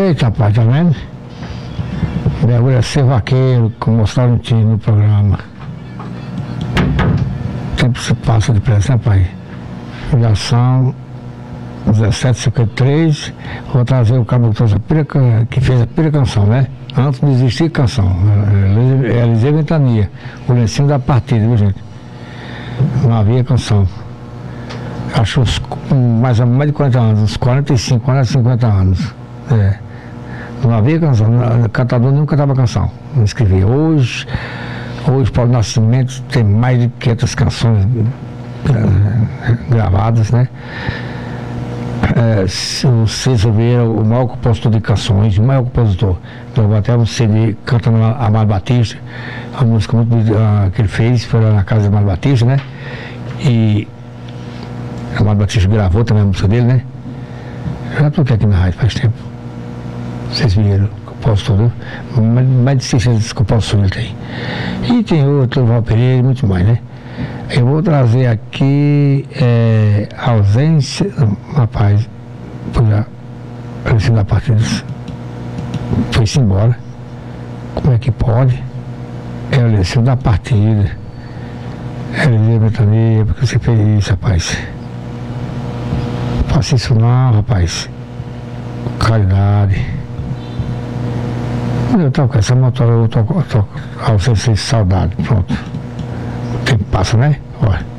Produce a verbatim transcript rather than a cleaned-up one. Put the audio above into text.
Eita, rapaz, tá vendo? Mergulha ser vaqueiro, como mostraram no programa. O tempo se passa depressa, né, pai? Já são dezessete e cinquenta e três. Vou trazer o cabo que, trouxe a pira, que fez a primeira canção, né? Antes de existir canção. É Eliseu Ventania, o lencinho da partida, viu, gente? Não havia canção. Acho uns, mais ou menos mais de quarenta anos, uns quarenta e cinco, quarenta, cinquenta anos. É. Não havia canção, o cantador nunca cantava canção, não escrevia. Hoje, hoje Paulo Nascimento tem mais de quinhentas canções gravadas, né? É, o César Vieira, o maior compositor de canções, o maior compositor. Então, até um C D cantando Amado Batista, a música muito, uh, que ele fez, foi lá na casa de Amado Batista, né? E Amado Batista gravou também a música dele, né? Já toquei aqui na rádio faz tempo. Vocês viram, compositor, né? Mais de seiscentas composições ele tem. E tem outro, Val Pereira e muito mais, né? Eu vou trazer aqui é, a ausência. Rapaz, foi a ausência da partida. Foi-se embora. Como é que pode? É a ausência da partida. É Eliseu Ventania, porque você fez isso, rapaz. Não faça isso não, rapaz. Caridade. Eu toco com essa motora, eu toco, eu toco a ausência de saudade. Pronto. O tempo passa, né? Olha.